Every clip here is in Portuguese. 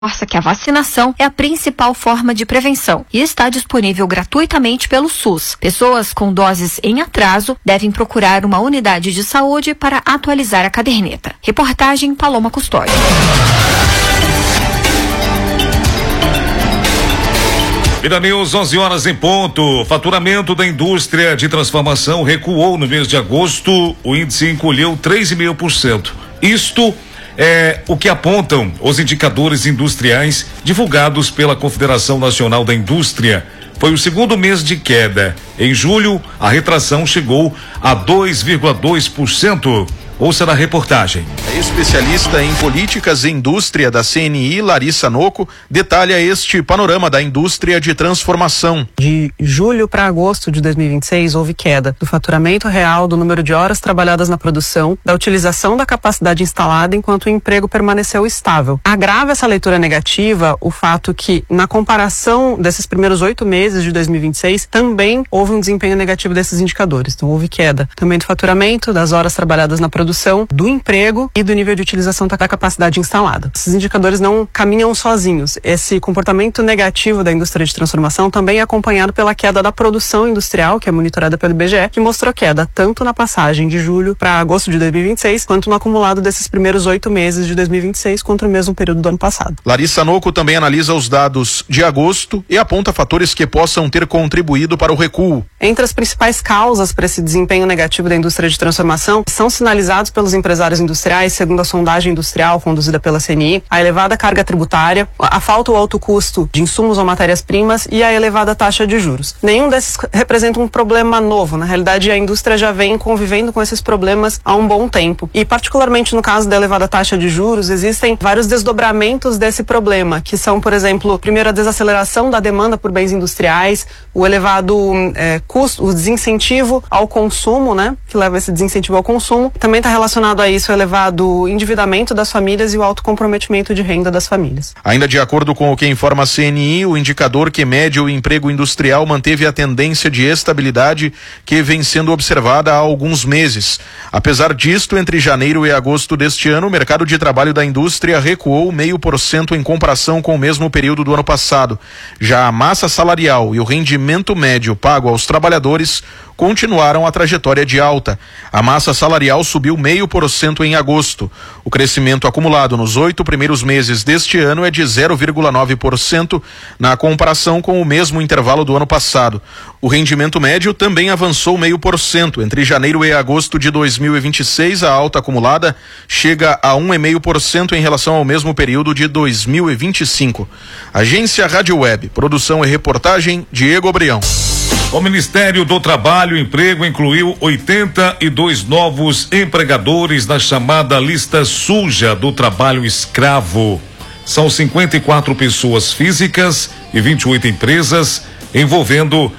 reforça que a vacinação é a principal forma de prevenção e está disponível gratuitamente pelo SUS. Pessoas com doses em atraso devem procurar uma unidade de saúde para atualizar a caderneta. Reportagem Paloma Custódio. Vida News, 11 horas em ponto. Faturamento da indústria de transformação recuou no mês de agosto. O índice encolheu 3,5%. Isto é o que apontam os indicadores industriais divulgados pela Confederação Nacional da Indústria. Foi o segundo mês de queda. Em julho, a retração chegou a 2,2%. Ouça na reportagem. A especialista em políticas e indústria da CNI, Larissa Noco, detalha este panorama da indústria de transformação. De julho para agosto de 2026, houve queda do faturamento real, do número de horas trabalhadas na produção, da utilização da capacidade instalada, enquanto o emprego permaneceu estável. Agrava essa leitura negativa o fato que, na comparação desses primeiros 8 meses de 2026, também houve um desempenho negativo desses indicadores. Então, houve queda também do faturamento, das horas trabalhadas na produção, do emprego e do nível de utilização da capacidade instalada. Esses indicadores não caminham sozinhos. Esse comportamento negativo da indústria de transformação também é acompanhado pela queda da produção industrial, que é monitorada pelo IBGE, que mostrou queda tanto na passagem de julho para agosto de 2026, quanto no acumulado desses primeiros 8 meses de 2026 contra o mesmo período do ano passado. Larissa Noco também analisa os dados de agosto e aponta fatores que possam ter contribuído para o recuo. Entre as principais causas para esse desempenho negativo da indústria de transformação são sinalizados pelos empresários industriais, segundo a sondagem industrial conduzida pela CNI, a elevada carga tributária, a falta ou alto custo de insumos ou matérias-primas e a elevada taxa de juros. Nenhum desses representa um problema novo. Na realidade, a indústria já vem convivendo com esses problemas há um bom tempo. E, particularmente no caso da elevada taxa de juros, existem vários desdobramentos desse problema, que são, por exemplo, primeiro, a desaceleração da demanda por bens industriais, o elevado custo, o desincentivo ao consumo, né, que leva esse desincentivo ao consumo. Também está relacionado a isso o elevado endividamento das famílias e o alto comprometimento de renda das famílias. Ainda de acordo com o que informa a CNI, o indicador que mede o emprego industrial manteve a tendência de estabilidade que vem sendo observada há alguns meses. Apesar disto, entre janeiro e agosto deste ano, o mercado de trabalho da indústria recuou 0,5% em comparação com o mesmo período do ano passado. Já a massa salarial e o rendimento médio pago aos trabalhadores continuaram a trajetória de alta. A massa salarial subiu 0,5% em agosto. O crescimento acumulado nos 8 primeiros meses deste ano é de 0,9% na comparação com o mesmo intervalo do ano passado. O rendimento médio também avançou 0,5%. Entre janeiro e agosto de 2026, a alta acumulada chega a 1,5% em relação ao mesmo período de 2025. Agência Rádio Web, produção e reportagem, Diego Obrião. O Ministério do Trabalho e Emprego incluiu 82 novos empregadores na chamada lista suja do trabalho escravo. São 54 pessoas físicas e 28 empresas, envolvendo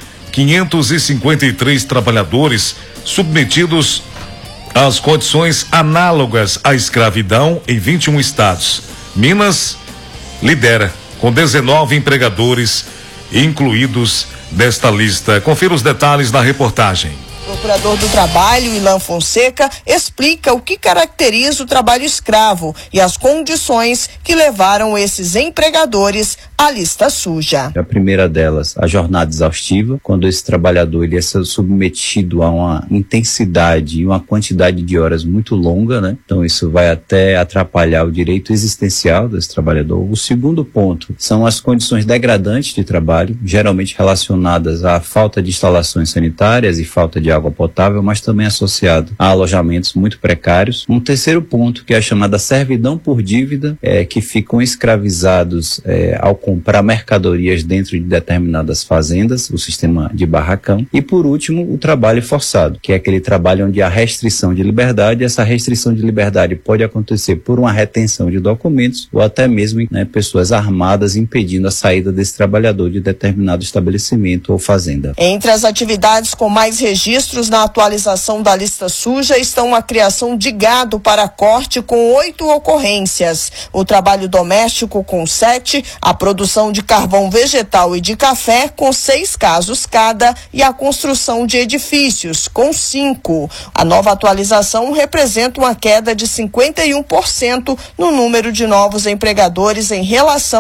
553 trabalhadores submetidos às condições análogas à escravidão em 21 estados. Minas lidera, com 19 empregadores incluídos desta lista. Confira os detalhes na reportagem. O procurador do Trabalho, Ilan Fonseca, explica o que caracteriza o trabalho escravo e as condições que levaram esses empregadores à lista suja. A primeira delas, a jornada exaustiva, quando esse trabalhador ele é submetido a uma intensidade e uma quantidade de horas muito longa, né? Então isso vai até atrapalhar o direito existencial desse trabalhador. O segundo ponto são as condições degradantes de trabalho, geralmente relacionadas à falta de instalações sanitárias e falta de água potável, mas também associado a alojamentos muito precários. Um terceiro ponto, que é a chamada servidão por dívida, que ficam escravizados ao comprar mercadorias dentro de determinadas fazendas, o sistema de barracão. E por último, o trabalho forçado, que é aquele trabalho onde há restrição de liberdade. Essa restrição de liberdade pode acontecer por uma retenção de documentos ou até mesmo pessoas armadas impedindo a saída desse trabalhador de determinado estabelecimento ou fazenda. Entre as atividades com mais registros Muitos na atualização da lista suja estão a criação de gado para corte com 8 ocorrências, o trabalho doméstico com 7, a produção de carvão vegetal e de café com 6 casos cada e a construção de edifícios com 5. A nova atualização representa uma queda de 51% no número de novos empregadores em relação